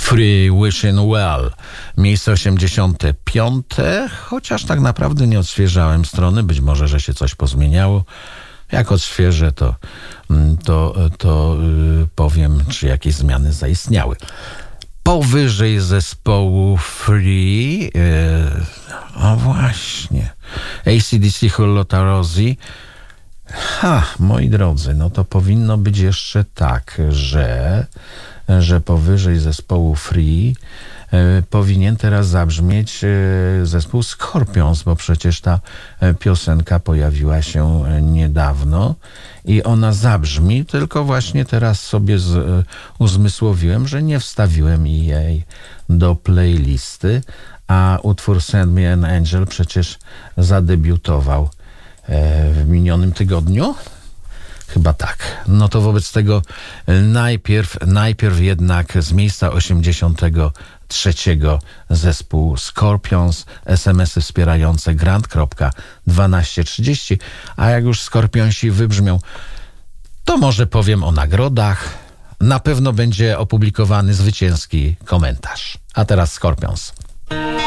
Free Wishing Well, miejsce 85, chociaż tak naprawdę nie odświeżałem strony, być może, że się coś pozmieniało. Jak odświeżę, to powiem, czy jakieś zmiany zaistniały. Powyżej zespołu Free, o właśnie, AC/DC Hulota Rosie. Moi drodzy, no to powinno być jeszcze tak, że powyżej zespołu Free powinien teraz zabrzmieć zespół Scorpions, bo przecież ta piosenka pojawiła się niedawno i ona zabrzmi, tylko właśnie teraz sobie uzmysłowiłem, że nie wstawiłem jej do playlisty, a utwór Send Me an Angel przecież zadebiutował w minionym tygodniu. Chyba tak. No to wobec tego najpierw jednak z miejsca 83 zespół Scorpions, SMS-y wspierające grant.1230, a jak już Scorpionsi wybrzmią, to może powiem o nagrodach. Na pewno będzie opublikowany zwycięski komentarz. A teraz Scorpions.